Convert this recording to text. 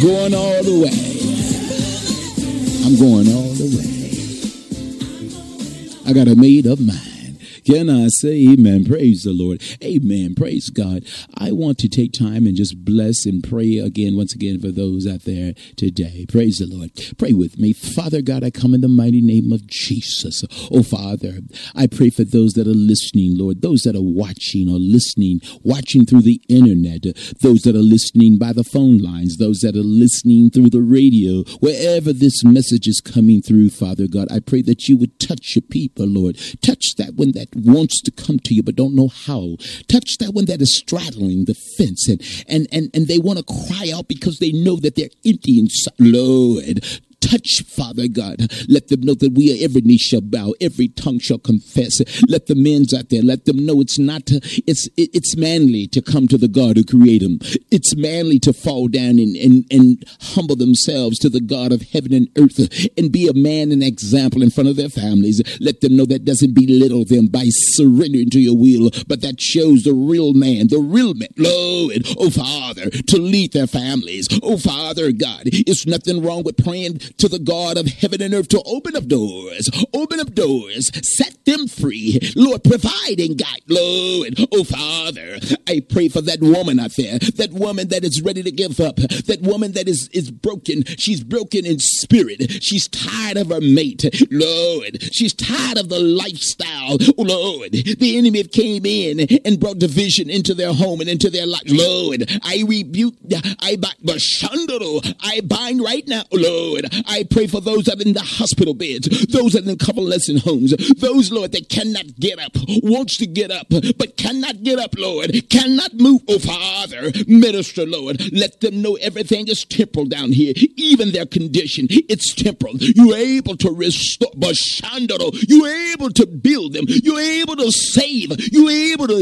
Going all the way. I'm going all the way. I got a made up mind. Can I say amen? Praise the Lord. Amen. Praise God. I want to take time and just bless and pray again, once again, for those out there today. Praise the Lord. Pray with me. Father God, I come in the mighty name of Jesus. Oh, Father, I pray for those that are listening, Lord, those that are watching or listening, watching through the internet, those that are listening by the phone lines, those that are listening through the radio, wherever this message is coming through, Father God, I pray that you would touch your people, Lord. Touch that one that wants to come to you but don't know how. Touch that one that is straddling the fence and they want to cry out because they know that they're empty inside. Lord, touch, Father God. Let them know that every knee shall bow, every tongue shall confess. Let the men out there, let them know it's not, it's manly to come to the God who created them. It's manly to fall down and humble themselves to the God of heaven and earth and be a man and example in front of their families. Let them know that doesn't belittle them by surrendering to your will, but that shows the real man, Lord, oh Father, to lead their families. Oh Father God, it's nothing wrong with praying to the God of heaven and earth to open up doors, set them free, Lord, provide and guide, Lord. Oh Father, I pray for that woman out there, that woman that is ready to give up, that woman that is broken. She's broken in spirit. She's tired of her mate, Lord. She's tired of the lifestyle, Lord. The enemy came in and brought division into their home and into their life, Lord. I rebuke, I bind right now, Lord. I pray for those that are in the hospital beds, those that are in convalescent homes, those, Lord, that cannot get up, wants to get up, but cannot get up, Lord, cannot move. Oh, Father, minister, Lord, let them know everything is temporal down here, even their condition, it's temporal. You're able to restore, you're able to build them, you're able to save, you're able to